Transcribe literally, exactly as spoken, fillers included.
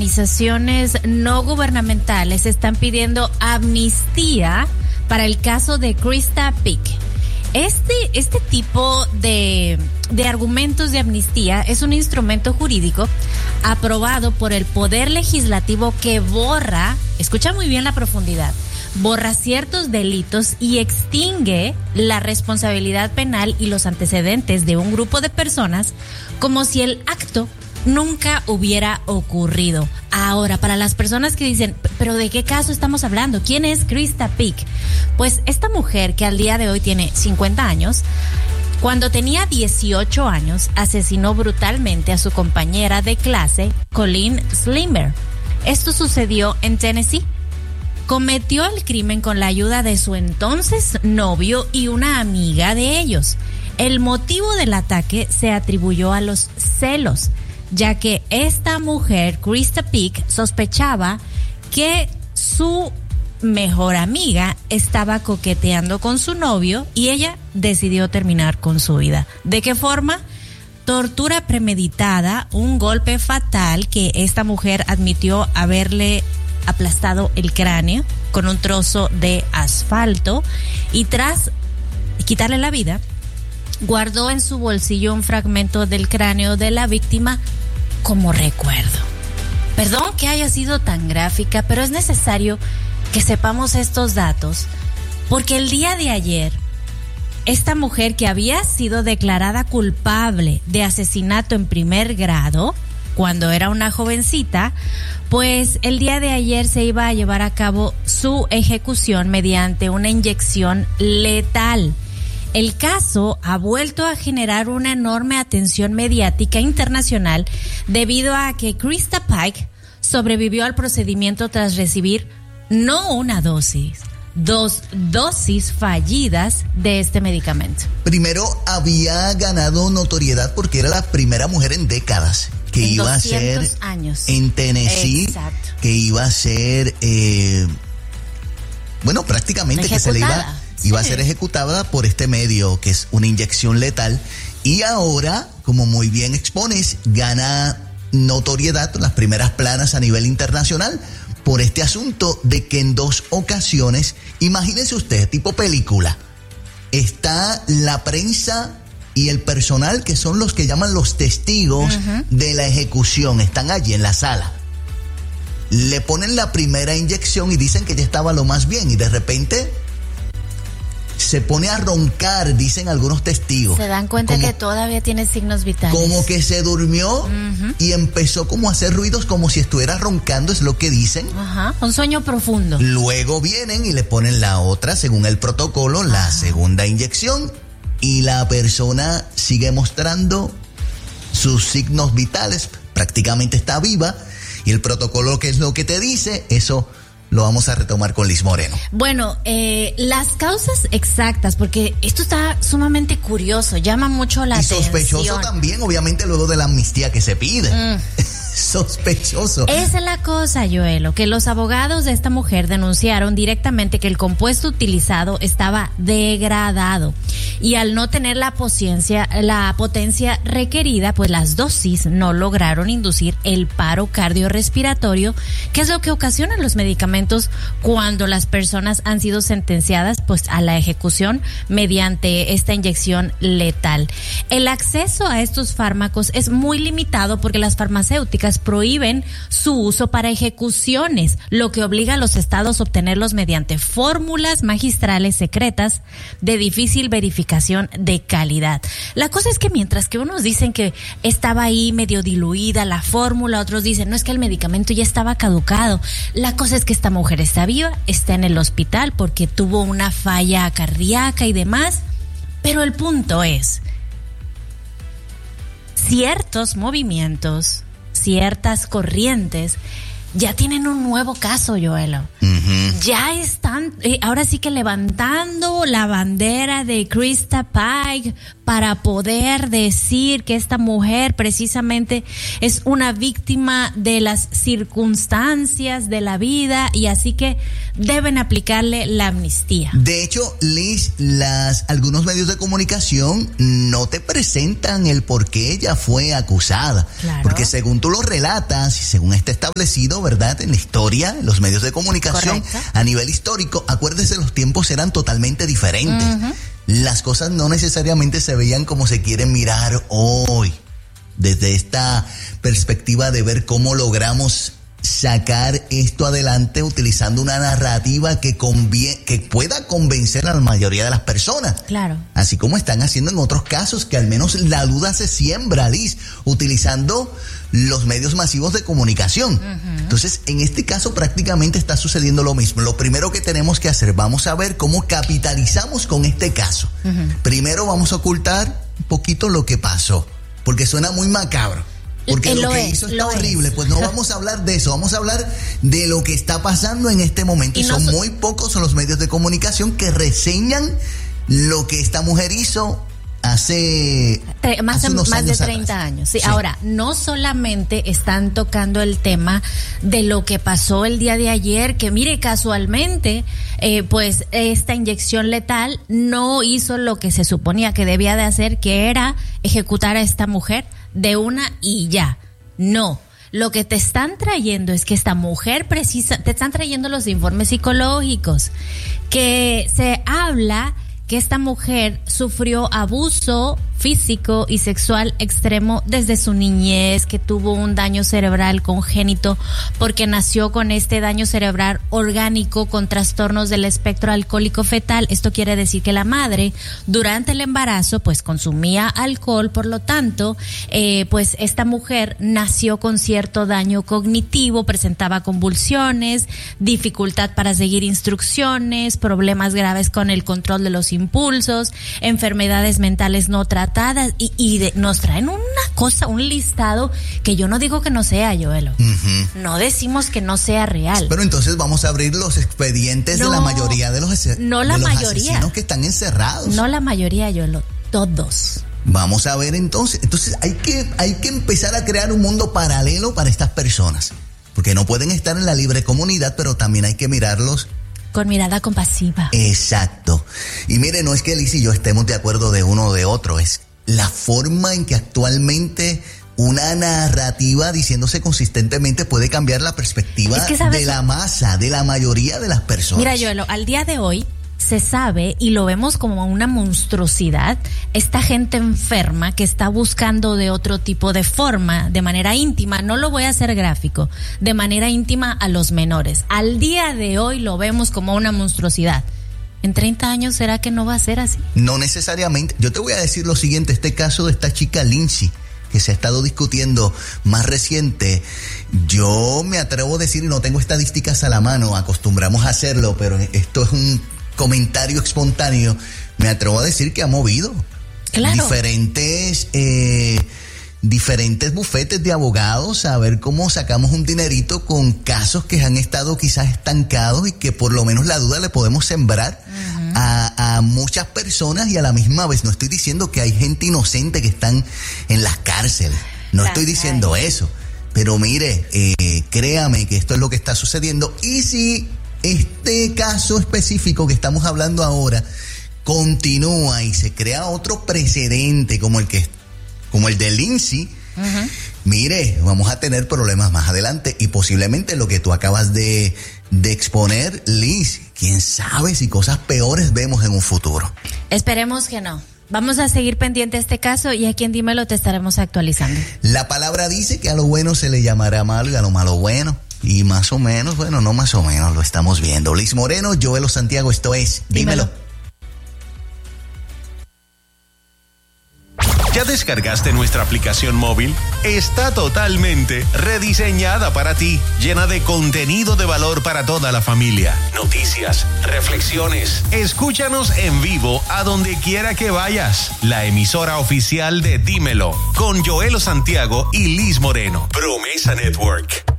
organizaciones no gubernamentales están pidiendo amnistía para el caso de Krista Pick. Este, este tipo de, de argumentos de amnistía es un instrumento jurídico aprobado por el Poder Legislativo que borra, escucha muy bien la profundidad, borra ciertos delitos y extingue la responsabilidad penal y los antecedentes de un grupo de personas como si el acto nunca hubiera ocurrido. Ahora, para las personas que dicen, ¿pero de qué caso estamos hablando? ¿Quién es Krista Pick? Pues esta mujer que al día de hoy tiene cincuenta años, cuando tenía dieciocho años, asesinó brutalmente a su compañera de clase, Colleen Slimer. Esto sucedió en Tennessee. Cometió el crimen con la ayuda de su entonces novio y una amiga de ellos. El motivo del ataque se atribuyó a los celos, ya que esta mujer, Krista Pick, sospechaba que su mejor amiga estaba coqueteando con su novio y ella decidió terminar con su vida. ¿De qué forma? Tortura premeditada, un golpe fatal que esta mujer admitió haberle aplastado el cráneo con un trozo de asfalto y tras quitarle la vida, guardó en su bolsillo un fragmento del cráneo de la víctima como recuerdo. Perdón que haya sido tan gráfica, pero es necesario que sepamos estos datos, porque el día de ayer, esta mujer que había sido declarada culpable de asesinato en primer grado, cuando era una jovencita, pues el día de ayer se iba a llevar a cabo su ejecución mediante una inyección letal. El caso ha vuelto a generar una enorme atención mediática internacional debido a que Krista Pick sobrevivió al procedimiento tras recibir no una dosis, dos dosis fallidas de este medicamento. Primero, había ganado notoriedad porque era la primera mujer en décadas que en iba a ser años. En Tennessee. Exacto. Que iba a ser, eh, bueno, prácticamente ejecutada. Que se le iba... Sí. Iba a ser ejecutada por este medio que es una inyección letal y ahora, como muy bien expones, gana notoriedad, las primeras planas a nivel internacional por este asunto de que en dos ocasiones, imagínense usted, tipo película, está la prensa y el personal que son los que llaman los testigos uh-huh. de la ejecución, están allí en la sala. Le ponen la primera inyección y dicen que ya estaba lo más bien y de repente se pone a roncar, dicen algunos testigos. Se dan cuenta como, que todavía tiene signos vitales. Como que se durmió uh-huh. y empezó como a hacer ruidos como si estuviera roncando, es lo que dicen. Ajá, un sueño profundo. Luego vienen y le ponen la otra, según el protocolo, la Ajá. segunda inyección y la persona sigue mostrando sus signos vitales, prácticamente está viva y el protocolo, ¿qué es lo que te dice? Eso lo vamos a retomar con Liz Moreno. Bueno, eh, las causas exactas, porque esto está sumamente curioso, llama mucho la y atención. Y sospechoso también, obviamente, luego de la amnistía que se pide. Mm. Sospechoso. Esa es la cosa, Joelo, que los abogados de esta mujer denunciaron directamente que el compuesto utilizado estaba degradado y al no tener la potencia, la potencia requerida, pues las dosis no lograron inducir el paro cardiorrespiratorio, que es lo que ocasionan los medicamentos cuando las personas han sido sentenciadas pues a la ejecución mediante esta inyección letal. El acceso a estos fármacos es muy limitado porque las farmacéuticas prohíben su uso para ejecuciones, lo que obliga a los estados a obtenerlos mediante fórmulas magistrales secretas de difícil verificación de calidad. La cosa es que mientras que unos dicen que estaba ahí medio diluida la fórmula, otros dicen, no, es que el medicamento ya estaba caducado. La cosa es que esta mujer está viva, está en el hospital porque tuvo una falla cardíaca y demás, pero el punto es, ciertos movimientos, ciertas corrientes ya tienen un nuevo caso, Joelo. Uh-huh. Ya están, eh, ahora sí que levantando la bandera de Krista Pick para poder decir que esta mujer precisamente es una víctima de las circunstancias de la vida y así que deben aplicarle la amnistía. De hecho, Liz, las, algunos medios de comunicación no te presentan el por qué ella fue acusada. Claro. Porque según tú lo relatas y según está establecido, ¿verdad? En la historia, en los medios de comunicación, correcto, a nivel histórico, acuérdese, los tiempos eran totalmente diferentes. Uh-huh. Las cosas no necesariamente se veían como se quieren mirar hoy. Desde esta perspectiva de ver cómo logramos sacar esto adelante utilizando una narrativa que, convie- que pueda convencer a la mayoría de las personas. Claro. Así como están haciendo en otros casos, que al menos la duda se siembra, Liz, utilizando los medios masivos de comunicación. Uh-huh. Entonces, en este caso prácticamente está sucediendo lo mismo. Lo primero que tenemos que hacer, vamos a ver cómo capitalizamos con este caso. Uh-huh. Primero vamos a ocultar un poquito lo que pasó, porque suena muy macabro. Porque lo, lo que es, hizo está horrible, es. Pues no vamos a hablar de eso, vamos a hablar de lo que está pasando en este momento. Y, y son no so- muy pocos los medios de comunicación que reseñan lo que esta mujer hizo hace, Tre- más, hace unos más años de treinta atrás. años. Sí, sí. Ahora, no solamente están tocando el tema de lo que pasó el día de ayer, que mire, casualmente, eh, pues esta inyección letal no hizo lo que se suponía que debía de hacer, que era ejecutar a esta mujer de una y ya. No. Lo que te están trayendo es que esta mujer precisa, te están trayendo los informes psicológicos, que se habla que esta mujer sufrió abuso físico y sexual extremo desde su niñez, que tuvo un daño cerebral congénito porque nació con este daño cerebral orgánico con trastornos del espectro alcohólico fetal. Esto quiere decir que la madre durante el embarazo pues consumía alcohol, por lo tanto eh, pues esta mujer nació con cierto daño cognitivo, presentaba convulsiones, dificultad para seguir instrucciones, problemas graves con el control de los impulsos, enfermedades mentales no tratadas y, y de, nos traen una cosa, un listado que yo no digo que no sea, Joelo. Uh-huh. No decimos que no sea real. Pero entonces vamos a abrir los expedientes no, de la mayoría de los, no de la los mayoría. asesinos que están encerrados. No la mayoría, Joelo, todos. Vamos a ver entonces. Entonces hay que, hay que empezar a crear un mundo paralelo para estas personas. Porque no pueden estar en la libre comunidad, pero también hay que mirarlos con mirada compasiva. Exacto. Y mire, no es que Liz y yo estemos de acuerdo de uno o de otro, es la forma en que actualmente una narrativa diciéndose consistentemente puede cambiar la perspectiva es que, de la masa, de la mayoría de las personas. Mira, Joelo, al día de hoy se sabe y lo vemos como una monstruosidad, esta gente enferma que está buscando de otro tipo de forma, de manera íntima, no lo voy a hacer gráfico, de manera íntima a los menores. Al día de hoy lo vemos como una monstruosidad. ¿En treinta años será que no va a ser así? No necesariamente. Yo te voy a decir lo siguiente, este caso de esta chica Lindsay, que se ha estado discutiendo más reciente, yo me atrevo a decir, y no tengo estadísticas a la mano, acostumbramos a hacerlo, pero esto es un comentario espontáneo, me atrevo a decir que ha movido claro. diferentes eh, diferentes bufetes de abogados a ver cómo sacamos un dinerito con casos que han estado quizás estancados y que por lo menos la duda le podemos sembrar uh-huh. a, a muchas personas, y a la misma vez no estoy diciendo que hay gente inocente que están en las cárceles, no estoy diciendo eso, pero mire, eh, créame que esto es lo que está sucediendo. Y si este caso específico que estamos hablando ahora continúa y se crea otro precedente como el que como el de Lindsay, uh-huh. mire, vamos a tener problemas más adelante y posiblemente lo que tú acabas de, de exponer, Liz, quién sabe si cosas peores vemos en un futuro. Esperemos que no. Vamos a seguir pendiente de este caso y aquí en Dímelo te estaremos actualizando. La palabra dice que a lo bueno se le llamará malo y a lo malo bueno. Y más o menos, bueno, no más o menos, lo estamos viendo. Liz Moreno, Joelo Santiago, esto es Dímelo. Dímelo. ¿Ya descargaste nuestra aplicación móvil? Está totalmente rediseñada para ti, llena de contenido de valor para toda la familia. Noticias, reflexiones. Escúchanos en vivo a donde quiera que vayas. La emisora oficial de Dímelo, con Joelo Santiago y Liz Moreno. Promesa Network.